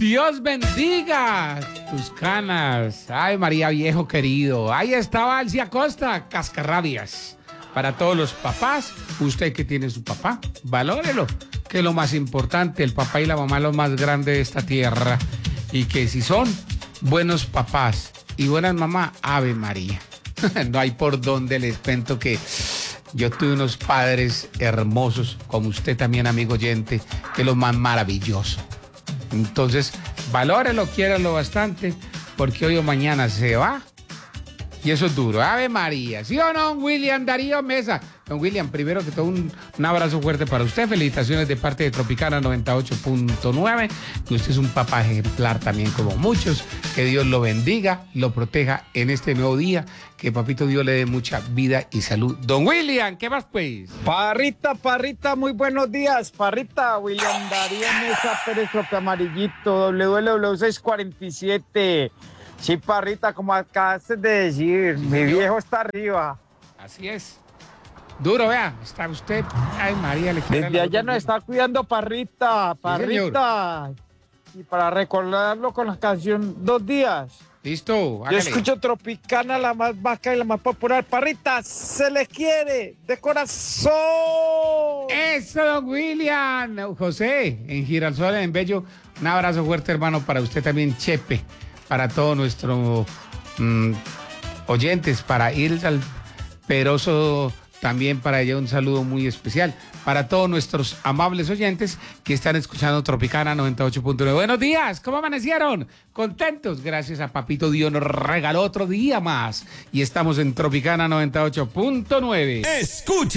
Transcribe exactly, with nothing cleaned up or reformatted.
Dios bendiga tus canas. Ay, María, viejo querido. Ahí estaba Alcia Costa, cascarrabias. Para todos los papás, usted que tiene su papá, valórelo. Que es lo más importante, el papá y la mamá, lo más grande de esta tierra. Y que si son buenos papás y buenas mamás, Ave María. No hay por dónde, les cuento que yo tuve unos padres hermosos, como usted también, amigo oyente, que es lo más maravilloso. Entonces, valórelo, quiéralo bastante, porque hoy o mañana se va. Y eso es duro. Ave María. ¿Sí o no, William Darío Mesa? Don William, primero que todo, un, un abrazo fuerte para usted. Felicitaciones de parte de Tropicana noventa y ocho punto nueve. Que usted es un papá ejemplar también como muchos. Que Dios lo bendiga, lo proteja en este nuevo día. Que Papito Dios le dé mucha vida y salud. Don William, ¿qué más pues? Parrita, Parrita, muy buenos días. Parrita, William Darío Mesa Pérez Propio Amarillito, W L W seiscientos cuarenta y siete. Sí, Parrita, como acabaste de decir, mi viejo está arriba. Así es. Duro, vea, está usted. Ay, María, le quiero. Desde allá nos está cuidando Parrita, Parrita. Sí, y para recordarlo con la canción Dos Días. Listo, hágale. Yo escucho Tropicana, la más vaca y la más popular. Parrita, se les quiere de corazón. Eso, don William. José, en Girasol, en Bello, un abrazo fuerte, hermano, para usted también, Chepe. Para todos nuestros mmm, oyentes, para Ilsa Peroso, también para ella un saludo muy especial. Para todos nuestros amables oyentes que están escuchando Tropicana noventa y ocho punto nueve. Buenos días, ¿cómo amanecieron? Contentos, gracias a Papito Dios nos regaló otro día más. Y estamos en Tropicana noventa y ocho punto nueve. Escucha.